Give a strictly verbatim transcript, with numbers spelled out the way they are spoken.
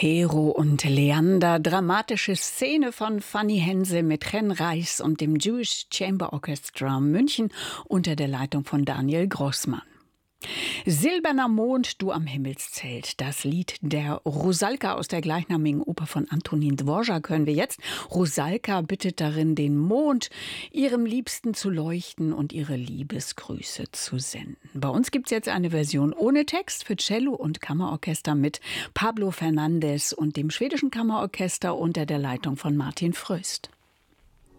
Hero und Leander, dramatische Szene von Fanny Hense mit Ren Reichs und dem Jewish Chamber Orchestra München unter der Leitung von Daniel Grossmann. Silberner Mond, du am Himmelszelt. Das Lied der Rusalka aus der gleichnamigen Oper von Antonin Dvorak hören wir jetzt. Rusalka bittet darin, den Mond ihrem Liebsten zu leuchten und ihre Liebesgrüße zu senden. Bei uns gibt es jetzt eine Version ohne Text für Cello und Kammerorchester mit Pablo Fernandes und dem schwedischen Kammerorchester unter der Leitung von Martin Fröst.